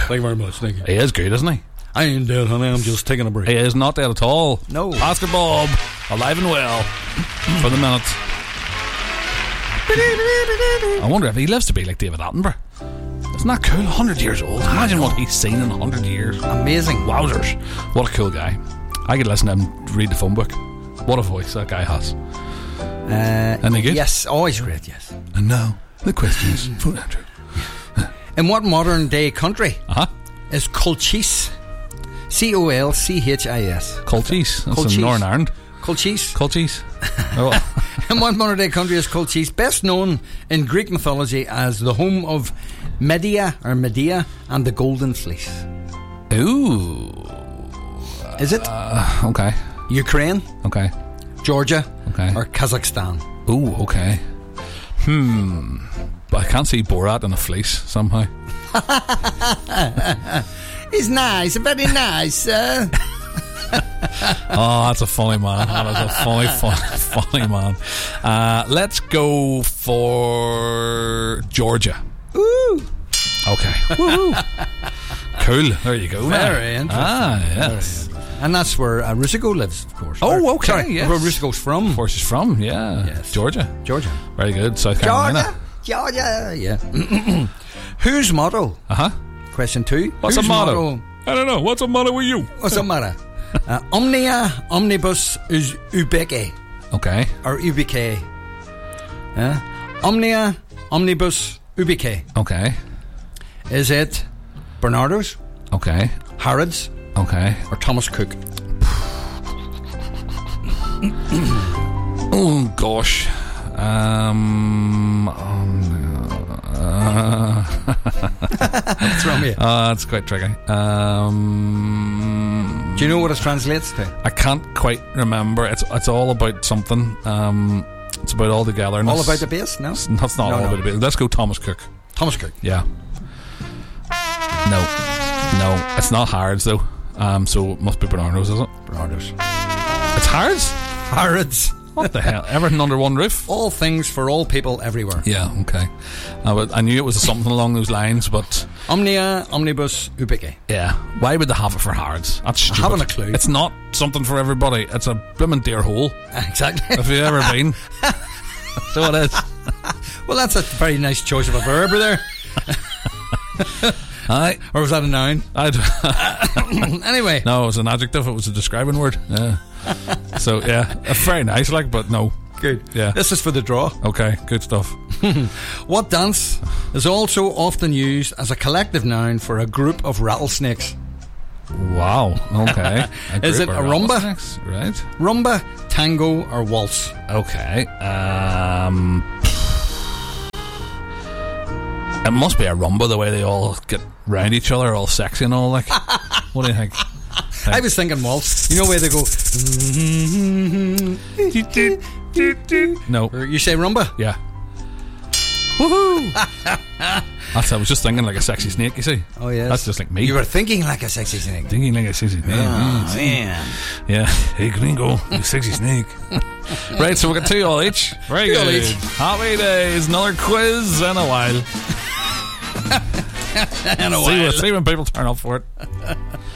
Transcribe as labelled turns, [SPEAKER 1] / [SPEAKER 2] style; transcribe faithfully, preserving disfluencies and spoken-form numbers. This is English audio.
[SPEAKER 1] Thank you very much. Thank you.
[SPEAKER 2] He is good, isn't he?
[SPEAKER 1] I ain't dead, honey. I'm just taking a break.
[SPEAKER 2] He is not dead at all.
[SPEAKER 1] No.
[SPEAKER 2] Pastor Bob, alive and well for the minute. I wonder if he lives to be like David Attenborough. Isn't that cool? one hundred years old. Imagine what he's seen in one hundred years.
[SPEAKER 1] Amazing.
[SPEAKER 2] Wowzers. What a cool guy. I could listen to him read the phone book. What a voice that guy has.
[SPEAKER 1] Uh,
[SPEAKER 2] Isn't he good?
[SPEAKER 1] Yes, always great, yes.
[SPEAKER 2] And now, the questions for Andrew.
[SPEAKER 1] In what modern day country
[SPEAKER 2] Uh-huh.
[SPEAKER 1] is Colchis? C O L C H I S.
[SPEAKER 2] Colchis. That's
[SPEAKER 1] Colchis.
[SPEAKER 2] in Northern Ireland.
[SPEAKER 1] Colchis.
[SPEAKER 2] Colchis. Oh.
[SPEAKER 1] In what modern day country is Colchis? Best known in Greek mythology as the home of Medea or Medea and the Golden Fleece.
[SPEAKER 2] Ooh.
[SPEAKER 1] Is it
[SPEAKER 2] Uh, okay.
[SPEAKER 1] Ukraine,
[SPEAKER 2] Okay.
[SPEAKER 1] Georgia,
[SPEAKER 2] Okay.
[SPEAKER 1] or Kazakhstan?
[SPEAKER 2] Ooh, okay. Hmm. But I can't see Borat in a fleece somehow.
[SPEAKER 1] It's nice, very nice. Uh.
[SPEAKER 2] Oh, that's a funny man. That is a funny, funny, funny man. Uh, let's go for Georgia.
[SPEAKER 1] Ooh.
[SPEAKER 2] Okay. Woo-hoo. Cool. There you go.
[SPEAKER 1] Very interesting.
[SPEAKER 2] Ah, yes.
[SPEAKER 1] And that's where uh, Rusico lives, of course.
[SPEAKER 2] Oh,
[SPEAKER 1] Or-
[SPEAKER 2] okay,
[SPEAKER 1] Sorry,
[SPEAKER 2] yes.
[SPEAKER 1] where Rusico's from.
[SPEAKER 2] Of course, he's from. Yeah.
[SPEAKER 1] Yes.
[SPEAKER 2] Georgia.
[SPEAKER 1] Georgia.
[SPEAKER 2] Very good. South Carolina.
[SPEAKER 1] Georgia. Georgia. Yeah. Whose motto?
[SPEAKER 2] Uh huh.
[SPEAKER 1] Question two.
[SPEAKER 2] What's
[SPEAKER 1] Whose
[SPEAKER 2] a motto? I don't know. What's a motto with you?
[SPEAKER 1] What's the matter? Uh, omnia omnibus is ubeke
[SPEAKER 2] Okay.
[SPEAKER 1] or ubk. Uh, omnia omnibus ubk.
[SPEAKER 2] Okay.
[SPEAKER 1] Is it Bernardo's,
[SPEAKER 2] Okay.
[SPEAKER 1] Harrods,
[SPEAKER 2] Okay.
[SPEAKER 1] or Thomas Cook?
[SPEAKER 2] Oh gosh. Um. um uh,
[SPEAKER 1] What's wrong with you?
[SPEAKER 2] uh, that's quite tricky. Um.
[SPEAKER 1] Do you know what it translates to?
[SPEAKER 2] I can't quite remember. It's it's all about something. Um. It's about all togetherness.
[SPEAKER 1] All about the bass? No.
[SPEAKER 2] It's- That's not
[SPEAKER 1] No,
[SPEAKER 2] all
[SPEAKER 1] no.
[SPEAKER 2] about the base. Let's go Thomas Cook.
[SPEAKER 1] Thomas Cook.
[SPEAKER 2] Yeah. No. No. It's not Harrods though. Um. So it must be Bernardo's, is it?
[SPEAKER 1] Bernardo's.
[SPEAKER 2] It's Harrods.
[SPEAKER 1] Harrods.
[SPEAKER 2] What the hell? Everything under one roof?
[SPEAKER 1] All things for all people everywhere.
[SPEAKER 2] Yeah, okay. Uh, but I knew it was something along those lines, but
[SPEAKER 1] Omnia omnibus ubike.
[SPEAKER 2] yeah. Why would they have it for Harrods? That's stupid.
[SPEAKER 1] I haven't a clue.
[SPEAKER 2] It's not something for everybody. It's a blooming deer hole.
[SPEAKER 1] Exactly.
[SPEAKER 2] Have you ever been? So it is.
[SPEAKER 1] Well, that's a very nice choice of a verb there.
[SPEAKER 2] Aye.
[SPEAKER 1] Or was that a noun?
[SPEAKER 2] I'd
[SPEAKER 1] Anyway.
[SPEAKER 2] no, it was an adjective. It was a describing word. Yeah. So yeah, uh, very nice. Like, but no.
[SPEAKER 1] Good.
[SPEAKER 2] Yeah.
[SPEAKER 1] This is for the draw.
[SPEAKER 2] Okay, good stuff.
[SPEAKER 1] What dance is also often used as a collective noun for a group of rattlesnakes?
[SPEAKER 2] Wow. Okay.
[SPEAKER 1] Is
[SPEAKER 2] group
[SPEAKER 1] it
[SPEAKER 2] of
[SPEAKER 1] a rumba?
[SPEAKER 2] rattlesnakes, right?
[SPEAKER 1] Rumba, tango, or waltz?
[SPEAKER 2] Okay. Um. It must be a rumba, the way they all get round each other, all sexy and all. Like, what do you think?
[SPEAKER 1] I was thinking waltz. You know where they go.
[SPEAKER 2] No.
[SPEAKER 1] Or you say rumba?
[SPEAKER 2] Yeah. Woohoo! That's. I was just thinking like a sexy snake. You see?
[SPEAKER 1] Oh yes.
[SPEAKER 2] That's just like me.
[SPEAKER 1] You were thinking like a sexy snake.
[SPEAKER 2] thinking like a sexy snake.
[SPEAKER 1] Oh man.
[SPEAKER 2] Yeah. Hey, gringo, you sexy snake. Right. So we got two all each. Very
[SPEAKER 1] Two
[SPEAKER 2] good.
[SPEAKER 1] all each.
[SPEAKER 2] Happy days. Another quiz in a while.
[SPEAKER 1] In a
[SPEAKER 2] See,
[SPEAKER 1] while.
[SPEAKER 2] see when people turn up for it.